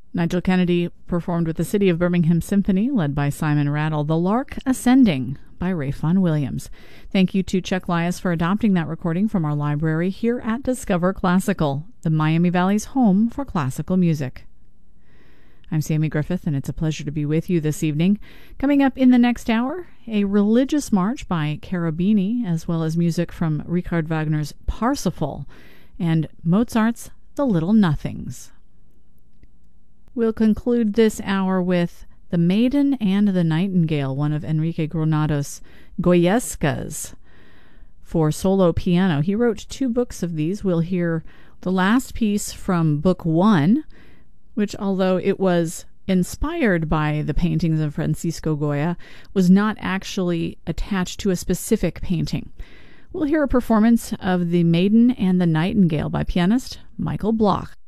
Nigel Kennedy performed with the City of Birmingham Symphony, led by Simon Rattle, The Lark Ascending by Ralph Vaughan Williams. Thank you to Chuck Lias for adopting that recording from our library here at Discover Classical, the Miami Valley's home for classical music. I'm Sammy Griffith, and it's a pleasure to be with you this evening. Coming up in the next hour, a religious march by Cherubini, as well as music from Richard Wagner's Parsifal and Mozart's The Little Nothings. We'll conclude this hour with The Maiden and the Nightingale, one of Enrique Granados' Goyescas for solo piano. He wrote 2 books of these. We'll hear the last piece from Book 1, which, although it was inspired by the paintings of Francisco Goya, was not actually attached to a specific painting. We'll hear a performance of The Maiden and the Nightingale by pianist Michael Bloch.